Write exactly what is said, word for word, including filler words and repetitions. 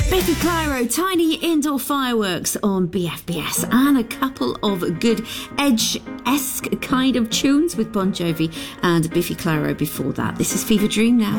Biffy Clyro, Tiny Indoor Fireworks on B F B S, and a couple of good Edge-esque kind of tunes with Bon Jovi and Biffy Clyro before that. This is Fever Dream now.